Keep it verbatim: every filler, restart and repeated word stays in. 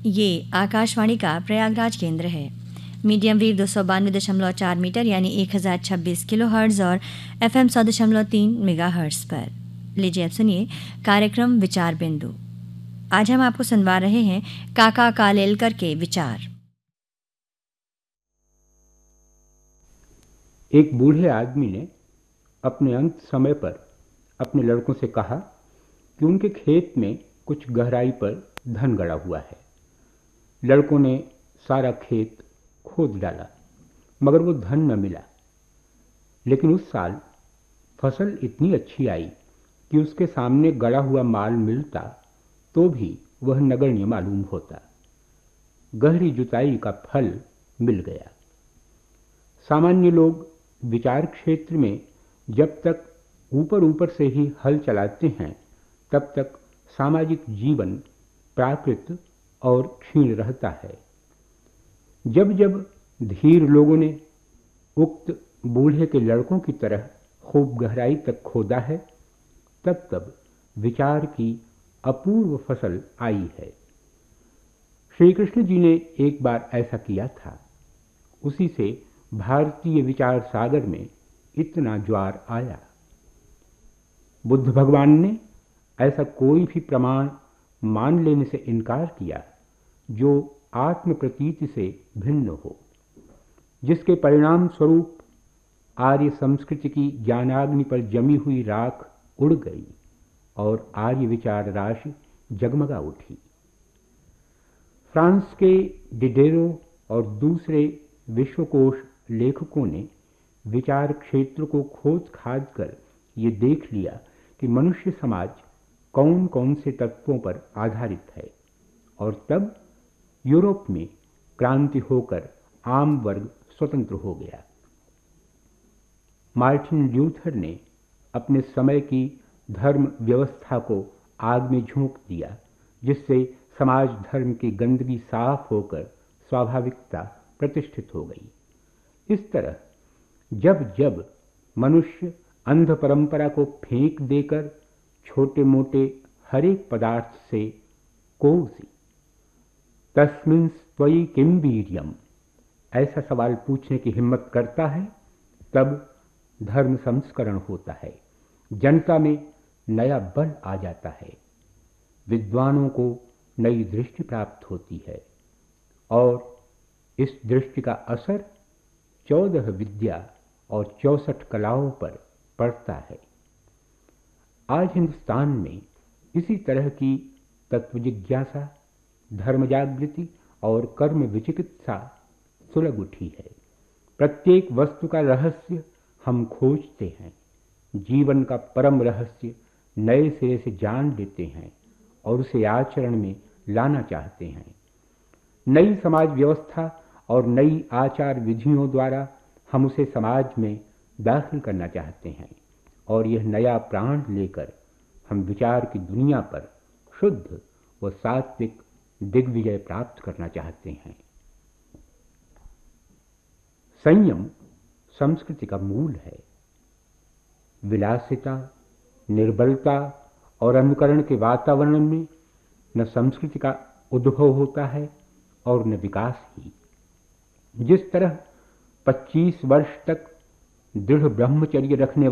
ये आकाशवाणी का प्रयागराज केंद्र है। मीडियम वेव दो सौ बानवे दशमलव चार मीटर यानी एक हज़ार छब्बीस किलो हर्ट्ज और एफ एम सौ दशमलव तीन मेगा हर्ट्ज पर। लीजिए अब सुनिए कार्यक्रम विचार बिंदु। आज हम आपको सुनवा रहे हैं काका कालेलकर के विचार। एक बूढ़े आदमी ने अपने अंत समय पर अपने लड़कों से कहा कि उनके खेत में कुछ गहराई पर धन गड़ा हुआ है। लड़कों ने सारा खेत खोद डाला मगर वो धन न मिला। लेकिन उस साल फसल इतनी अच्छी आई कि उसके सामने गड़ा हुआ माल मिलता तो भी वह नगण्य मालूम होता। गहरी जुताई का फल मिल गया। सामान्य लोग विचार क्षेत्र में जब तक ऊपर ऊपर से ही हल चलाते हैं तब तक सामाजिक जीवन प्राकृत और क्षीण रहता है। जब जब धीर लोगों ने उक्त बूढ़े के लड़कों की तरह खूब गहराई तक खोदा है तब तब विचार की अपूर्व फसल आई है। श्री कृष्ण जी ने एक बार ऐसा किया था। उसी से भारतीय विचार सागर में इतना ज्वार आया। बुद्ध भगवान ने ऐसा कोई भी प्रमाण मान लेने से इनकार किया जो आत्म प्रतीति से भिन्न हो, जिसके परिणाम स्वरूप आर्य संस्कृति की ज्ञानाग्नि पर जमी हुई राख उड़ गई और आर्य विचार राशि जगमगा उठी। फ्रांस के डिडेरो और दूसरे विश्वकोश लेखकों ने विचार क्षेत्र को खोद खाद कर ये देख लिया कि मनुष्य समाज कौन कौन से तत्वों पर आधारित है, और तब यूरोप में क्रांति होकर आम वर्ग स्वतंत्र हो गया। मार्टिन ल्यूथर ने अपने समय की धर्म व्यवस्था को आग में झोंक दिया, जिससे समाज धर्म की गंदगी साफ होकर स्वाभाविकता प्रतिष्ठित हो गई। इस तरह जब जब मनुष्य अंध परंपरा को फेंक देकर छोटे मोटे हरेक पदार्थ से कोसी तस्मिन् त्वयि किम वीर्यम ऐसा सवाल पूछने की हिम्मत करता है, तब धर्म संस्करण होता है। जनता में नया बल आ जाता है। विद्वानों को नई दृष्टि प्राप्त होती है और इस दृष्टि का असर चौदह विद्या और चौसठ कलाओं पर पड़ता है। आज हिंदुस्तान में इसी तरह की तत्व जिज्ञासा, धर्म जागृति और कर्म विचिकित्सा सुलग उठी है। प्रत्येक वस्तु का रहस्य हम खोजते हैं, जीवन का परम रहस्य नए सिरे से जान लेते हैं और उसे आचरण में लाना चाहते हैं। नई समाज व्यवस्था और नई आचार विधियों द्वारा हम उसे समाज में दाखिल करना चाहते हैं और यह नया प्राण लेकर हम विचार की दुनिया पर शुद्ध व सात्विक दिग्विजय प्राप्त करना चाहते हैं। संयम संस्कृति का मूल है। विलासिता, निर्बलता और अनुकरण के वातावरण में न संस्कृति का उद्भव होता है और न विकास ही। जिस तरह पच्चीस वर्ष तक दृढ़ ब्रह्मचर्य रखने